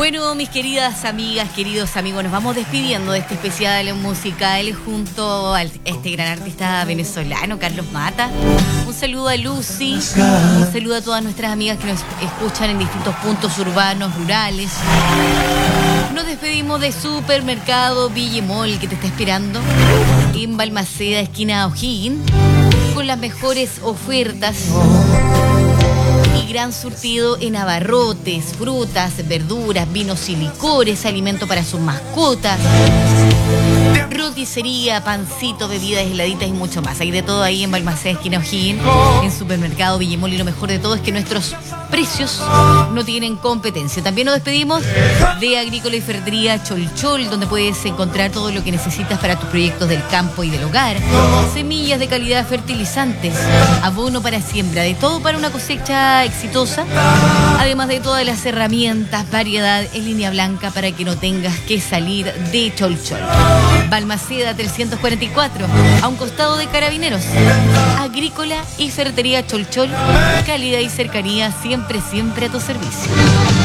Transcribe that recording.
Bueno, mis queridas amigas, queridos amigos, nos vamos despidiendo de este especial musical junto a este gran artista venezolano, Carlos Mata. Un saludo a Lucy, un saludo a todas nuestras amigas que nos escuchan en distintos puntos urbanos, rurales. Nos despedimos de Supermercado Villemol, que te está esperando en Balmaceda, esquina O'Higgins, con las mejores ofertas y gran surtido en abarrotes, frutas, verduras, vinos y licores, alimento para sus mascotas, roticería, pancito, bebidas heladitas y mucho más. Hay de todo ahí en Balmaceda, esquina O'Higgins, en Supermercado Villemol, y lo mejor de todo es que nuestros precios no tienen competencia. También nos despedimos de Agrícola y Ferretería Cholchol, donde puedes encontrar todo lo que necesitas para tus proyectos del campo y del hogar: semillas de calidad, fertilizantes, abono para siembra, de todo para una cosecha exitosa, además de todas las herramientas, variedad en línea blanca para que no tengas que salir de Cholchol. Balmaceda 344, a un costado de Carabineros. Agrícola y Ferretería Cholchol, calidad y cercanía siempre a tu servicio.